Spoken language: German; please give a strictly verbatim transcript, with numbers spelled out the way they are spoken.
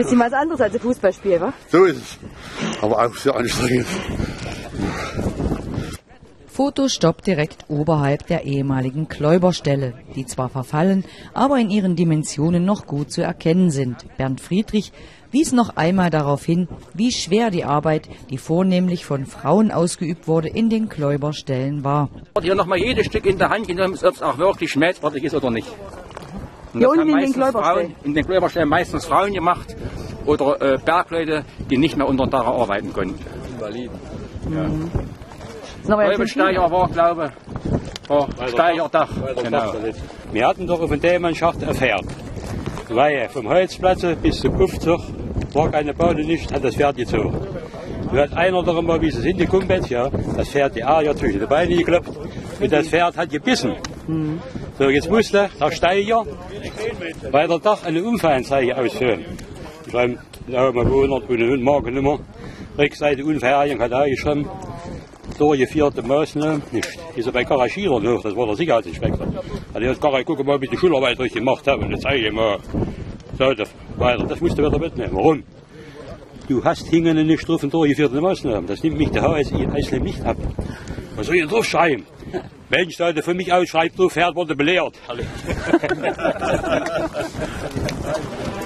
ist immer was anderes als ein Fußballspiel, wa? So ist es. Aber auch sehr anstrengend. Fotostopp direkt oberhalb der ehemaligen Kläuberstelle, die zwar verfallen, aber in ihren Dimensionen noch gut zu erkennen sind. Bernd Friedrich wies noch einmal darauf hin, wie schwer die Arbeit, die vornehmlich von Frauen ausgeübt wurde, in den Kläuberstellen war. Hier nochmal jedes Stück in der Hand genommen, ob es auch wirklich schmelzfertig ist oder nicht. Und Hier das unten haben in den meistens Kläuberstellen? Frauen, in den Kläuberstellen meistens Frauen gemacht oder äh, Bergleute, die nicht mehr unter dem Dach arbeiten konnten. Invaliden. Ja. Mhm. Kläubersteiger war, glaube ich, war Steigerdach. Genau. Wir hatten doch auf der Mannschaft ein Pferd. Weil vom Holzplatz bis zum Aufzug war keine Bahn nicht, hat das Pferd gezogen. Nur hat einer doch immer, wie es hingekommen ist, ja, das Pferd die Eier zwischen die Beine geklopft und das Pferd hat gebissen. Mhm. So, jetzt musste der Steiger bei der Dach eine Unfallanzeige ausführen. Beim Bewohner von den Markennummer, Rückseite Unverjährung hat er geschrieben, durchgeführte Maßnahmen nicht. Ist er bei Karaschieren hoch, das war der Sicherheitsinspektor. Also jetzt kann ich gucken, mal, wie die Schularbeit richtig gemacht habe und jetzt zeige ich mal. So, das, weiter. Das musst du wieder mitnehmen. Warum? Du hast hingende nicht drauf und durchgeführte Maßnahmen. Das nimmt mich der H S I Eisle nicht ab. Was soll ich denn drauf schreiben? Mensch, Leute, von mich aus schreibt drauf, Pferd wurde belehrt.